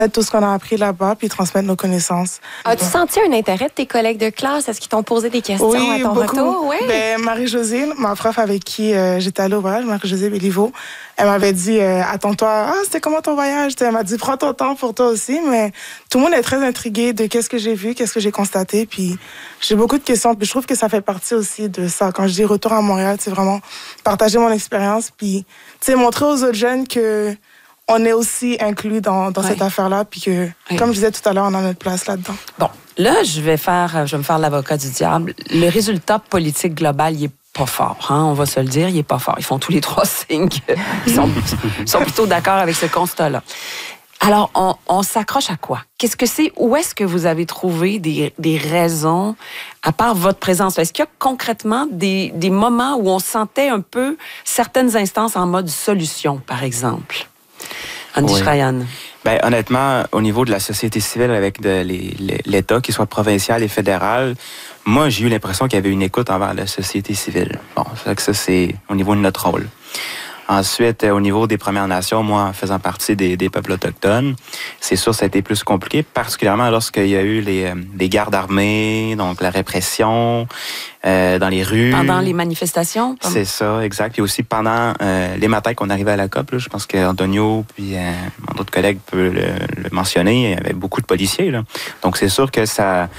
tout ce qu'on a appris là-bas, puis transmettre nos connaissanses. As-tu senti un intérêt de tes collègues de classe? Est-ce qu'ils t'ont posé des questions à ton beaucoup. retour? Oui, Marie-Josée, ma prof avec qui j'étais allée au voyage, Marie-Josée Béliveau, elle m'avait dit, attends-toi, c'était comment ton voyage? Elle m'a dit, prends ton temps pour toi aussi, mais tout le monde est très intrigué de qu'est-ce que j'ai vu, qu'est-ce que j'ai constaté, puis j'ai beaucoup de questions, puis je trouve que ça fait partie aussi de ça. Quand je dis retour à Montréal, c'est vraiment partager mon expérience, puis montrer aux autres jeunes que on est aussi inclus dans cette affaire-là, puis que, comme je disais tout à l'heure, on a notre place là-dedans. Bon, là, je vais me faire l'avocat du diable. Le résultat politique global, il est pas fort, hein, on va se le dire, il est pas fort. Ils font tous les trois signes qu'ils sont plutôt d'accord avec ce constat-là. Alors, on s'accroche à quoi? Qu'est-ce que c'est? Où est-ce que vous avez trouvé des raisons, à part votre présence? Est-ce qu'il y a concrètement des moments où on sentait un peu certaines instances en mode solution, par exemple? Andy Schrayan. Ben, honnêtement, au niveau de la société civile avec l'État, qu'il soit provincial et fédéral, moi, j'ai eu l'impression qu'il y avait une écoute envers la société civile. Bon, ça, c'est au niveau de notre rôle. Ensuite, au niveau des Premières Nations, moi, faisant partie des peuples autochtones, c'est sûr, ça a été plus compliqué, particulièrement lorsqu'il y a eu les gardes armés, donc la répression dans les rues. Pendant les manifestations? C'est ça, exact. Puis aussi pendant les matins qu'on arrivait à la COP, là, je pense qu'Antonio puis mon autre collègue peut le mentionner, il y avait beaucoup de policiers, là. Donc c'est sûr que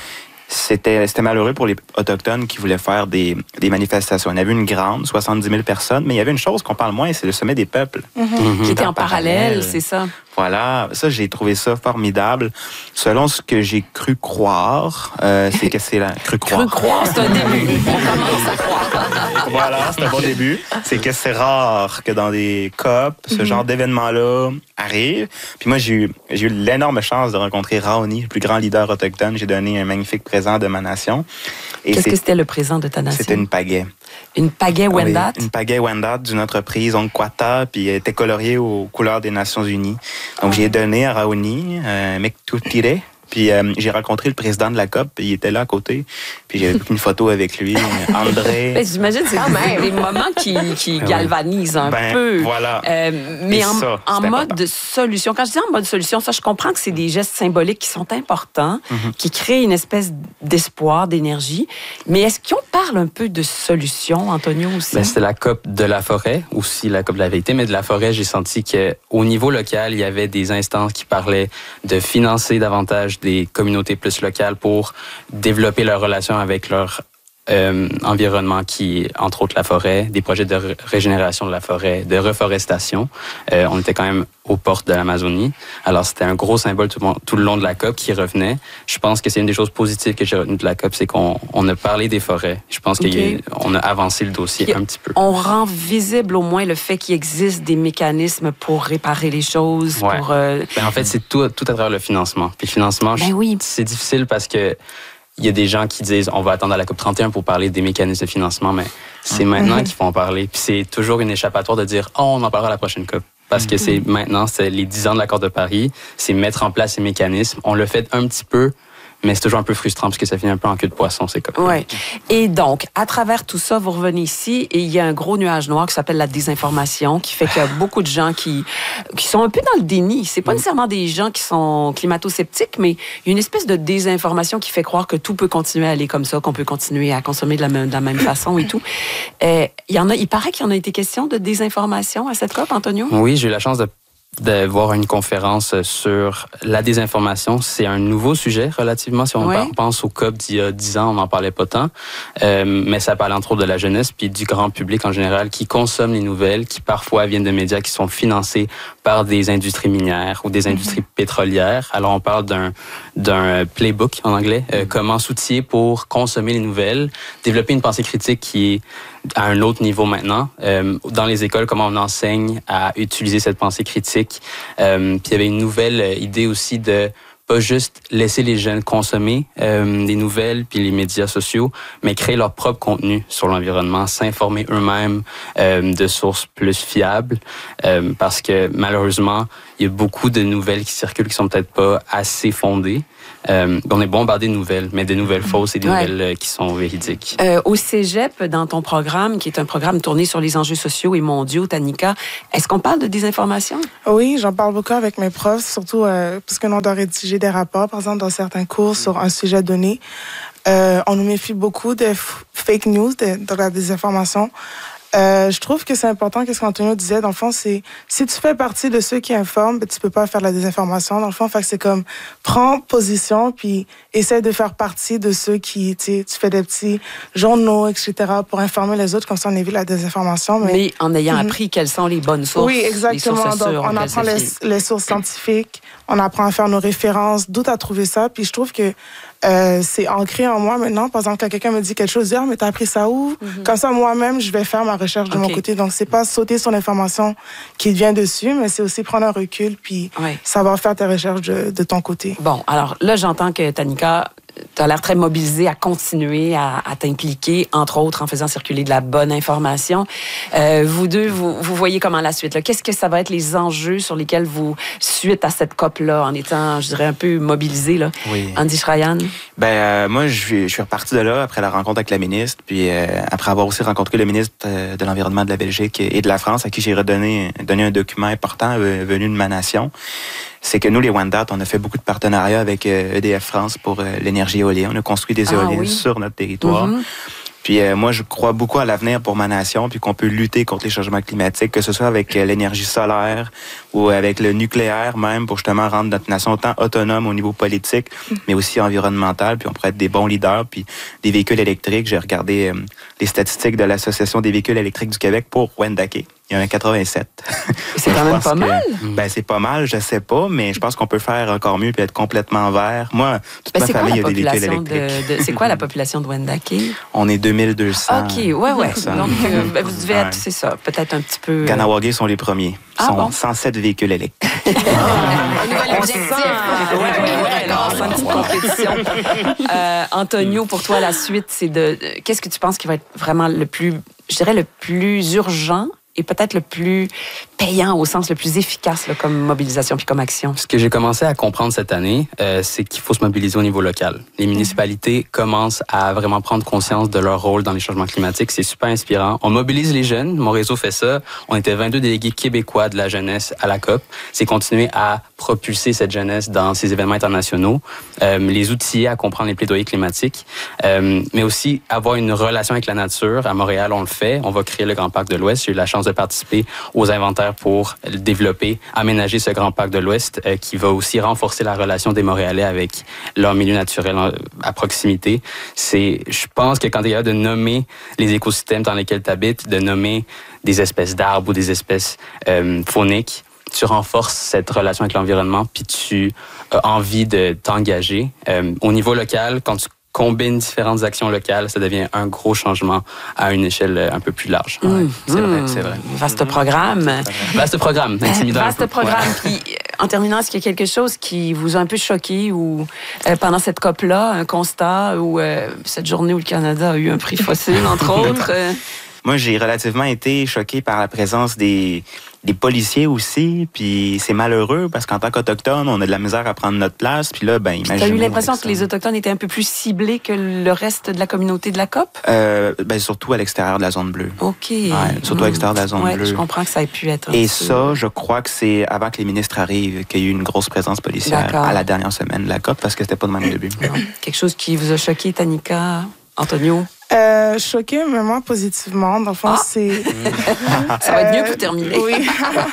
c'était malheureux pour les Autochtones qui voulaient faire des manifestations. On a vu une grande, 70 000 personnes, mais il y avait une chose qu'on parle moins, c'est le Sommet des peuples. Qui était en parallèle, c'est ça. Voilà, ça, j'ai trouvé ça formidable. Selon ce que j'ai cru croire, c'est que c'est la... Cru croire, c'est un début. On commence à croire. Voilà, c'est un bon début. C'est que c'est rare que dans des COP, ce genre d'événement-là arrive. Puis moi, j'ai eu l'énorme chance de rencontrer Raoni, le plus grand leader autochtone. J'ai donné un magnifique présent de ma nation. Qu'est-ce que c'était le présent de ta nation? C'était une pagaie. Une pagaie Wendat? Oui, une pagaie Wendat d'une entreprise Onkwata, puis elle était coloriée aux couleurs des Nations Unies. Donc, j'ai donné à Raoni, Mektutire, puis j'ai rencontré le président de la COP, il était là à côté, puis j'ai pris une photo avec lui, André. Ben, j'imagine que c'est des moments qui galvanisent un peu. Voilà. Mais en mode de solution. Quand je dis en mode solution, ça, je comprends que c'est des gestes symboliques qui sont importants, qui créent une espèce d'espoir, d'énergie. Mais est-ce qu'on parle un peu de solution, Antonio, aussi? Ben, c'était la COP de la forêt, aussi la COP de la vérité, mais de la forêt, j'ai senti qu'au niveau local, il y avait des instances qui parlaient de financer davantage des communautés plus locales pour développer leurs relations avec leur environnement qui, entre autres, la forêt, des projets de régénération de la forêt, de reforestation. On était quand même aux portes de l'Amazonie. Alors, c'était un gros symbole tout le long de la COP qui revenait. Je pense que c'est une des choses positives que j'ai retenues de la COP, c'est qu'on a parlé des forêts. Je pense qu'on a avancé le dossier un petit peu. On rend visible au moins le fait qu'il existe des mécanismes pour réparer les choses. Ouais. Pour, en fait, c'est tout à travers le financement. Puis le financement, c'est difficile parce que il y a des gens qui disent on va attendre à la COP 31 pour parler des mécanismes de financement, mais c'est maintenant qu'il faut en parler. Puis c'est toujours une échappatoire de dire on en parlera à la prochaine COP. Parce que c'est les 10 ans de l'accord de Paris, c'est mettre en place ces mécanismes. On le fait un petit peu, mais c'est toujours un peu frustrant parce que ça finit un peu en queue de poisson, ces COP. Oui. Et donc, à travers tout ça, vous revenez ici et il y a un gros nuage noir qui s'appelle la désinformation, qui fait qu'il y a beaucoup de gens qui sont un peu dans le déni. C'est pas nécessairement des gens qui sont climato-sceptiques, mais il y a une espèce de désinformation qui fait croire que tout peut continuer à aller comme ça, qu'on peut continuer à consommer de la même façon et tout. Il paraît qu'il y en a été question de désinformation à cette COP, Antonio? Oui, j'ai eu la chance de voir une conférence sur la désinformation. C'est un nouveau sujet, relativement. Si on pense au COP d'il y a 10 ans, on n'en parlait pas tant. Mais ça parle entre autres de la jeunesse puis du grand public en général qui consomme les nouvelles, qui parfois viennent de médias qui sont financés par des industries minières ou des industries pétrolières. Alors, on parle d'un playbook en anglais, comment s'outiller pour consommer les nouvelles, développer une pensée critique qui est à un autre niveau maintenant. Dans les écoles, comment on enseigne à utiliser cette pensée critique. Puis il y avait une nouvelle idée aussi de pas juste laisser les jeunes consommer des nouvelles puis les médias sociaux, mais créer leur propre contenu sur l'environnement, s'informer eux-mêmes de sources plus fiables, parce que malheureusement, il y a beaucoup de nouvelles qui circulent qui sont peut-être pas assez fondées. On est bombardé de nouvelles, mais des nouvelles fausses et des nouvelles qui sont véridiques. Au Cégep, dans ton programme, qui est un programme tourné sur les enjeux sociaux et mondiaux, Tanika, est-ce qu'on parle de désinformation? Oui, j'en parle beaucoup avec mes profs, surtout parce que nous, on doit rédiger des rapports, par exemple, dans certains cours sur un sujet donné. On nous méfie beaucoup des fake news, de la désinformation. Je trouve que c'est important, qu'est-ce qu'Antonio disait, dans le fond, c'est si tu fais partie de ceux qui informent, ben, tu peux pas faire de la désinformation. Dans le fond, fait que c'est comme, prends position, puis essaie de faire partie de ceux qui, tu fais des petits journaux, etc., pour informer les autres, comme ça on évite la désinformation. Mais en ayant appris quelles sont les bonnes sources. Oui, exactement. Les sources sûres, donc, on apprend les sources scientifiques, on apprend à faire nos références, d'où t'as trouvé ça, puis je trouve que c'est ancré en moi maintenant. Par exemple, quand quelqu'un me dit quelque chose, mais t'as appris ça où? Comme ça, moi-même, je vais faire ma recherche de mon côté. Donc, c'est pas sauter sur l'information qui vient dessus, mais c'est aussi prendre un recul puis savoir faire tes recherches de ton côté. Bon, alors là, j'entends que Tanika, tu as l'air très mobilisée à continuer à t'impliquer, entre autres en faisant circuler de la bonne information. Vous deux, vous voyez comment la suite? Là? Qu'est-ce que ça va être les enjeux sur lesquels vous, suite à cette COP-là, en étant, je dirais, un peu mobilisé, là? Oui. Andy Schrayan? Moi, je suis reparti de là après la rencontre avec la ministre, puis après avoir aussi rencontré le ministre de l'Environnement de la Belgique et de la France, à qui j'ai donné un document important venu de ma nation. C'est que nous, les Wendat, on a fait beaucoup de partenariats avec EDF France pour l'énergie éolienne. On a construit des éoliennes sur notre territoire. Puis moi, je crois beaucoup à l'avenir pour ma nation, puis qu'on peut lutter contre les changements climatiques, que ce soit avec l'énergie solaire ou avec le nucléaire même, pour justement rendre notre nation autant autonome au niveau politique, mais aussi environnemental. Puis on pourrait être des bons leaders. Puis des véhicules électriques, j'ai regardé les statistiques de l'Association des véhicules électriques du Québec pour Wendake. Il y en a 87. C'est quand même pas mal. C'est pas mal, je sais pas, mais je pense qu'on peut faire encore mieux puis être complètement vert. Moi, toute ma famille a des véhicules électriques. C'est quoi la population de Wendake? On est 2200. OK, ouais. Donc, vous devez être, c'est ça, peut-être un petit peu... Kanawagé sont les premiers. Ils sont 107 véhicules électriques. On sent une petite compétition. Antonio, pour toi, la suite, c'est qu'est-ce que tu penses qui va être vraiment le plus urgent et peut-être le plus payant au sens le plus efficace là, comme mobilisation puis comme action? Ce que j'ai commencé à comprendre cette année, c'est qu'il faut se mobiliser au niveau local. Les municipalités commencent à vraiment prendre conscience de leur rôle dans les changements climatiques. C'est super inspirant. On mobilise les jeunes. Mon réseau fait ça. On était 22 délégués québécois de la jeunesse à la COP. C'est continuer à propulser cette jeunesse dans ces événements internationaux, les outiller à comprendre les plaidoyers climatiques, mais aussi avoir une relation avec la nature. À Montréal, on le fait. On va créer le Grand Parc de l'Ouest. J'ai eu la chance de participer aux inventaires pour développer, aménager ce Grand Parc de l'Ouest qui va aussi renforcer la relation des Montréalais avec leur milieu naturel à proximité. Je pense que quand il y a de nommer les écosystèmes dans lesquels tu habites, de nommer des espèces d'arbres ou des espèces fauniques, tu renforces cette relation avec l'environnement puis tu as envie de t'engager. Au niveau local, quand tu combine différentes actions locales, ça devient un gros changement à une échelle un peu plus large. C'est vrai. Vaste programme. Vaste programme, intimidant. Vaste programme. Puis, en terminant, est-ce qu'il y a quelque chose qui vous a un peu choqué ou pendant cette COP-là, un constat ou cette journée où le Canada a eu un prix fossile, entre autres? Moi, j'ai relativement été choqué par la présence des policiers aussi, puis c'est malheureux parce qu'en tant qu'Autochtones, on a de la misère à prendre notre place, puis là, imaginez... T'as eu l'impression que les Autochtones étaient un peu plus ciblés que le reste de la communauté de la COP? Surtout à l'extérieur de la zone bleue. OK. Ouais, surtout à l'extérieur de la zone bleue. Je comprends que ça ait pu être... Et ça, je crois que c'est avant que les ministres arrivent qu'il y a eu une grosse présence policière à la dernière semaine de la COP parce que c'était pas de même au début. Quelque chose qui vous a choqué, Tanika, Antonio? Choqué, mais moi, positivement. Dans le fond, c'est... Ça va être mieux pour terminer. Oui.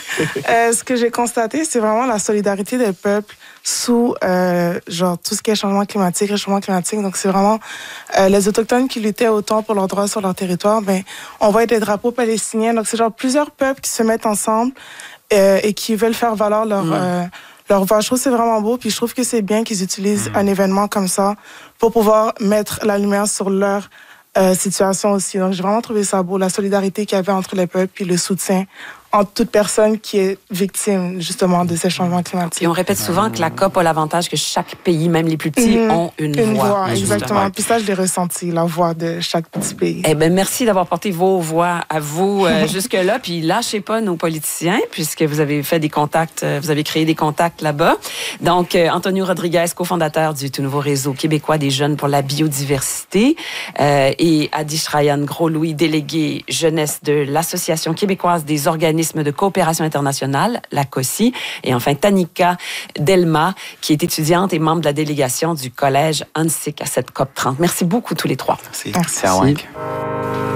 Ce que j'ai constaté, c'est vraiment la solidarité des peuples sous tout ce qui est changement climatique, réchauffement climatique. Donc, c'est vraiment les Autochtones qui luttaient autant pour leurs droits sur leur territoire. On voit des drapeaux palestiniens. Donc, c'est plusieurs peuples qui se mettent ensemble et qui veulent faire valoir leur voix. Je trouve que c'est vraiment beau, puis je trouve que c'est bien qu'ils utilisent un événement comme ça pour pouvoir mettre la lumière sur leur situation aussi. Donc, j'ai vraiment trouvé ça beau, la solidarité qu'il y avait entre les peuples, puis le soutien entre toute personne qui est victime, justement, de ces changements climatiques. Et on répète souvent que la COP a l'avantage que chaque pays, même les plus petits, ont une voix. Exactement. Puis ça, je l'ai ressenti, la voix de chaque petit pays. Eh bien, merci d'avoir porté vos voix à vous jusque-là. Puis lâchez pas nos politiciens, puisque vous avez fait des contacts, vous avez créé des contacts là-bas. Donc, Antonio Rodriguez, cofondateur du tout nouveau réseau québécois des jeunes pour la biodiversité, et Adi Shrayan Gros-Louis, délégué jeunesse de l'Association québécoise des organismes de coopération internationale, la COSI, et enfin Tanika Delma, qui est étudiante et membre de la délégation du collège Hansik à cette COP 30. Merci beaucoup tous les trois. Merci.